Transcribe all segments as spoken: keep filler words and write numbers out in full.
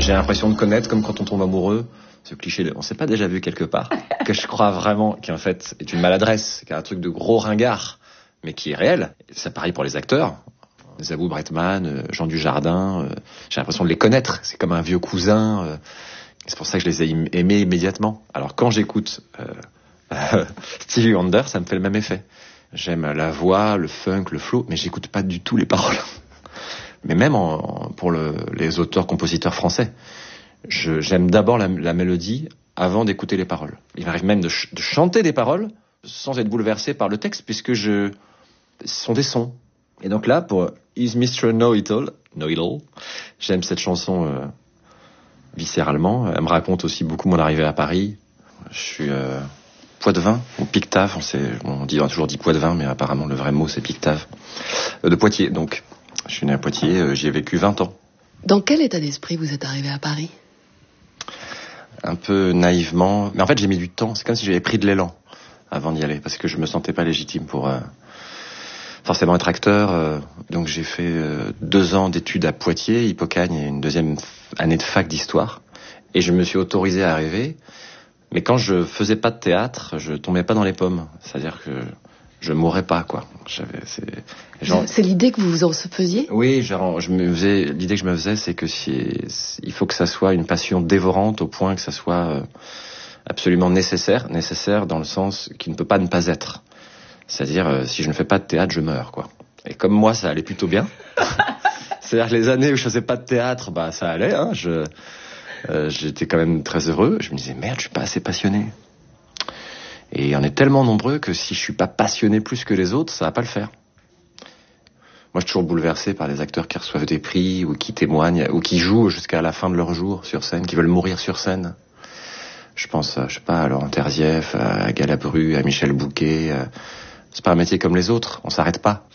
J'ai l'impression de connaître, comme quand on tombe amoureux, ce cliché, on s'est pas déjà vu quelque part, que je crois vraiment qui en fait est une maladresse, qui est un truc de gros ringard, mais qui est réel. C'est pareil pour les acteurs. Zabou Bretman, Jean Dujardin, euh, j'ai l'impression de les connaître. C'est comme un vieux cousin. Euh, c'est pour ça que je les ai im- aimés immédiatement. Alors quand j'écoute euh, euh, Stevie Wonder, ça me fait le même effet. J'aime la voix, le funk, le flow, mais j'écoute pas du tout les paroles. Mais même en, en, pour le, les auteurs-compositeurs français, je, j'aime d'abord la, la mélodie avant d'écouter les paroles. Il m'arrive même de, ch- de chanter des paroles sans être bouleversé par le texte, puisque je, ce sont des sons. Et donc là, pour Is mister Know-It-All, Know-It-All, j'aime cette chanson euh, viscéralement. Elle me raconte aussi beaucoup mon arrivée à Paris. Je suis euh, Poitevin, ou Pictave, on, sait, on, dit, on a toujours dit Poitevin, mais apparemment le vrai mot c'est Pictave. Euh, de Poitiers, donc. Je suis né à Poitiers, euh, j'y ai vécu vingt ans. Dans quel état d'esprit vous êtes arrivé à Paris ? Un peu naïvement, mais en fait j'ai mis du temps, c'est comme si j'avais pris de l'élan avant d'y aller, parce que je me sentais pas légitime pour euh, forcément être acteur. Euh, donc j'ai fait euh, deux ans d'études à Poitiers, Hippocagne, et une deuxième année de fac d'histoire. Et je me suis autorisé à arriver, mais quand je faisais pas de théâtre, je tombais pas dans les pommes. C'est-à-dire que je mourrais pas, quoi. J'avais, c'est, genre... c'est l'idée que vous vous en faisiez ? Oui, genre, je me faisais, l'idée que je me faisais, c'est que si, il faut que ça soit une passion dévorante au point que ça soit euh, absolument nécessaire, nécessaire dans le sens qui ne peut pas ne pas être. C'est-à-dire, euh, si je ne fais pas de théâtre, je meurs, quoi. Et comme moi, ça allait plutôt bien. C'est-à-dire que les années où je faisais pas de théâtre, bah, ça allait, hein. Je, euh, j'étais quand même très heureux. Je me disais, merde, je suis pas assez passionné. Et on est tellement nombreux que si je suis pas passionné plus que les autres, ça va pas le faire. Moi, je suis toujours bouleversé par les acteurs qui reçoivent des prix ou qui témoignent ou qui jouent jusqu'à la fin de leur jour sur scène, qui veulent mourir sur scène. Je pense, je sais pas, à Laurent Terzieff, à Galabru, à Michel Bouquet. C'est pas un métier comme les autres, on s'arrête pas.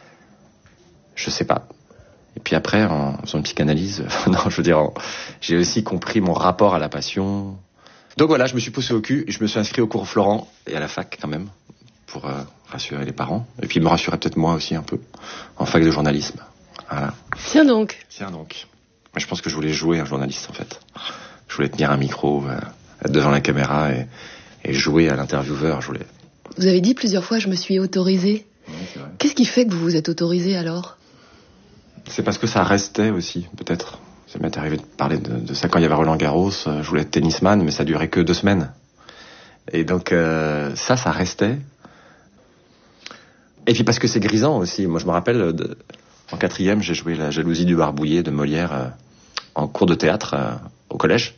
Je sais pas. Et puis après, en faisant une psychanalyse, non, je veux dire, en, j'ai aussi compris mon rapport à la passion. Donc voilà, je me suis poussé au cul, je me suis inscrit au cours Florent et à la fac quand même, pour euh, rassurer les parents. Et puis me rassurer peut-être moi aussi un peu, en fac de journalisme. Voilà. Tiens donc. Tiens donc. Moi, je pense que je voulais jouer un journaliste en fait. Je voulais tenir un micro, euh, être devant la caméra et, et jouer à l'intervieweur. Je voulais... Vous avez dit plusieurs fois, je me suis autorisé. Oui, c'est vrai. Qu'est-ce qui fait que vous vous êtes autorisé alors ? C'est parce que ça restait aussi, peut-être. Ça m'est arrivé de parler de, de ça quand il y avait Roland Garros. Je voulais être tennisman, mais ça durait que deux semaines. Et donc euh, ça, ça restait. Et puis parce que c'est grisant aussi. Moi, je me rappelle, de, en quatrième, j'ai joué La jalousie du barbouillé de Molière euh, en cours de théâtre euh, au collège.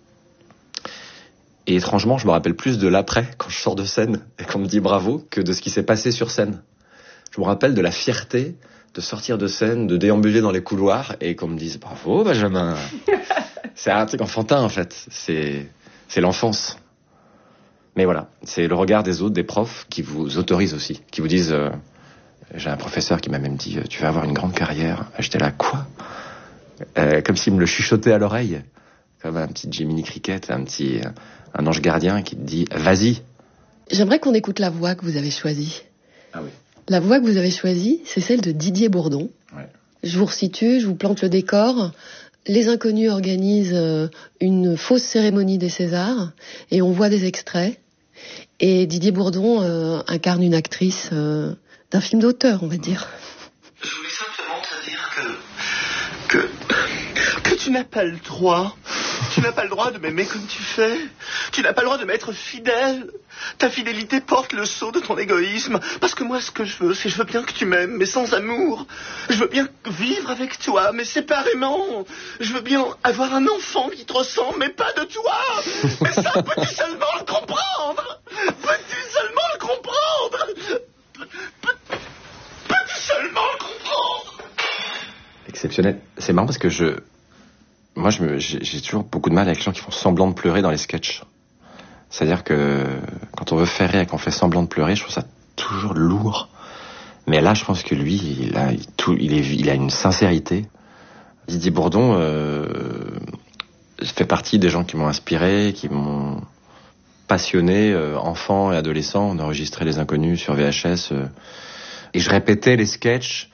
Et étrangement, je me rappelle plus de l'après, quand je sors de scène et qu'on me dit bravo, que de ce qui s'est passé sur scène. Je me rappelle de la fierté de sortir de scène, de déambuler dans les couloirs et qu'on me dise bravo Benjamin. C'est un truc enfantin en fait, c'est, c'est l'enfance. Mais voilà, c'est le regard des autres, des profs qui vous autorisent aussi, qui vous disent, euh, j'ai un professeur qui m'a même dit tu vas avoir une grande carrière. J'étais là, quoi euh, Comme s'il me le chuchotait à l'oreille, comme un petit Jiminy Cricket, un petit un ange gardien qui te dit vas-y. J'aimerais qu'on écoute la voix que vous avez choisie. Ah oui. La voix que vous avez choisie, c'est celle de Didier Bourdon. Ouais. Je vous resitue, je vous plante le décor. Les Inconnus organisent une fausse cérémonie des Césars et on voit des extraits. Et Didier Bourdon euh, incarne une actrice euh, d'un film d'auteur, on va dire. Je voulais simplement te dire que... que... que tu n'as pas le droit... Tu n'as pas le droit de m'aimer comme tu fais. Tu n'as pas le droit de m'être fidèle. Ta fidélité porte le sceau de ton égoïsme. Parce que moi, ce que je veux, c'est je veux bien que tu m'aimes, mais sans amour. Je veux bien vivre avec toi, mais séparément. Je veux bien avoir un enfant qui te ressemble, mais pas de toi. Mais ça, peux-tu seulement le comprendre? Peux-tu seulement le comprendre? Peux- Peux-tu seulement le comprendre? Exceptionnel. C'est marrant parce que je... Moi, je me, j'ai, j'ai toujours beaucoup de mal avec les gens qui font semblant de pleurer dans les sketchs. C'est-à-dire que quand on veut faire rire et qu'on fait semblant de pleurer, je trouve ça toujours lourd. Mais là, je pense que lui, il a, il, tout, il, est, il a une sincérité. Didier Bourdon euh, fait partie des gens qui m'ont inspiré, qui m'ont passionné, euh, enfant et adolescent. On enregistrait Les Inconnus sur V H S. Euh, et je répétais les sketchs